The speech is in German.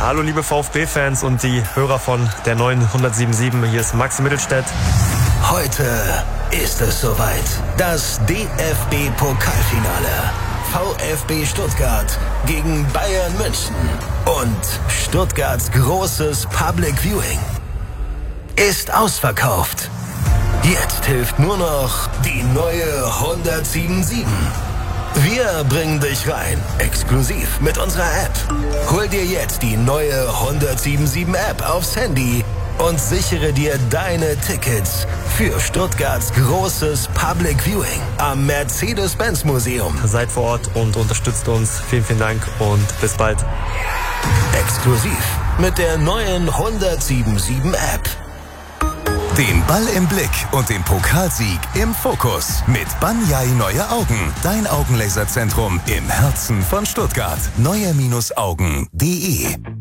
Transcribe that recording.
Hallo liebe VfB-Fans und die Hörer von der neuen 107.7. Hier ist Max Mittelstädt. Heute ist es soweit. Das DFB-Pokalfinale. VfB Stuttgart gegen Bayern München. Und Stuttgarts großes Public Viewing ist ausverkauft. Jetzt hilft nur noch die neue 107.7. Wir bringen dich rein, exklusiv mit unserer App. Hol dir jetzt die neue 107.7 App aufs Handy und sichere dir deine Tickets für Stuttgarts großes Public Viewing am Mercedes-Benz-Museum. Seid vor Ort und unterstützt uns. Vielen, vielen Dank und bis bald. Exklusiv mit der neuen 107.7 App. Den Ball im Blick und den Pokalsieg im Fokus mit Banyai Neue Augen. Dein Augenlaserzentrum im Herzen von Stuttgart. neue-augen.de